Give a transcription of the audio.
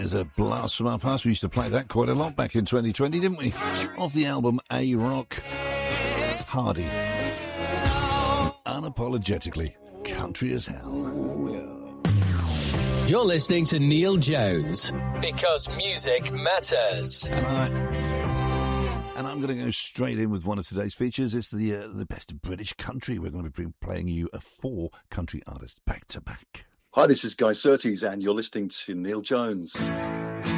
is a blast from our past. We used to play that quite a lot back in 2020, didn't we? Off the album A-Rock, Hardy. Unapologetically country as hell. You're listening to Neil Jones, because music matters. And I'm going to go straight in with one of today's features. It's the best of British country. We're going to be playing you 4 country artists back to back. Hi, this is Guy Surtees, and you're listening to Neil Jones.